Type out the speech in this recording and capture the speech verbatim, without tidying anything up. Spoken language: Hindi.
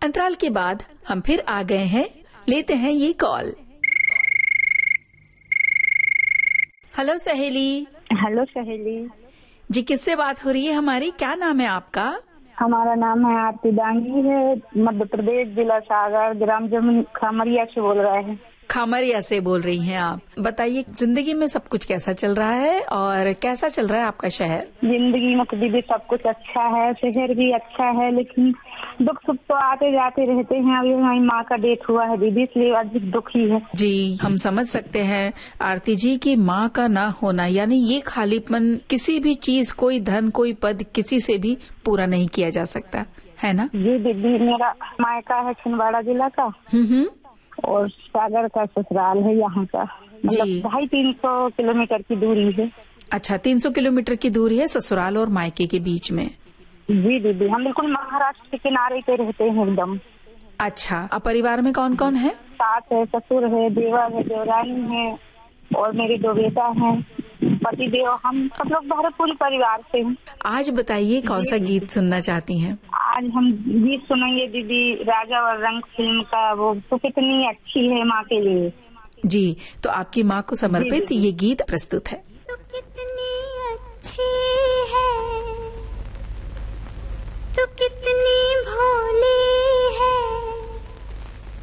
अंतराल के बाद हम फिर आ गए हैं, लेते हैं ये कॉल। हेलो सहेली। हेलो सहेली जी, किससे बात हो रही है हमारी? क्या नाम है आपका? हमारा नाम है आरती डांगी है, मध्य प्रदेश, जिला सागर, ग्राम जमुन खामरिया से बोल रहे हैं। खामरिया से बोल रही हैं आप। बताइए, जिंदगी में सब कुछ कैसा चल रहा है और कैसा चल रहा है आपका शहर? जिंदगी में तो दीदी सब कुछ अच्छा है, शहर भी अच्छा है, लेकिन दुख सुख तो आते जाते रहते हैं। अभी हमारी माँ का डेथ हुआ है दीदी, इसलिए अधिक दुखी है। जी, हम समझ सकते हैं आरती जी की माँ का ना होना, यानी ये खालीपन किसी भी चीज, कोई धन, कोई पद, किसी से भी पूरा नहीं किया जा सकता, है ना? जी दीदी, मेरा मायका है छिंदवाड़ा जिला का हम्म और सागर का ससुराल है यहाँ का। मतलब ढाई तीन सौ किलोमीटर की दूरी है। अच्छा, तीन सौ किलोमीटर की दूरी है ससुराल और मायके के बीच में। जी दीदी, हम बिल्कुल महाराष्ट्र के किनारे पे रहते हैं एकदम। अच्छा, अब परिवार में कौन कौन है? सास है, ससुर है, देवर है, देवरानी है और मेरे दो बेटा हैं, पति देव, हम सब लोग भरपूर परिवार से हैं। आज बताइए कौन सा गीत सुनना चाहती हैं? आज हम गीत सुनेंगे दीदी राजा और रंग फिल्म का, वो तो कितनी अच्छी है माँ के लिए। जी, तो आपकी माँ को समर्पित ये गीत प्रस्तुत है।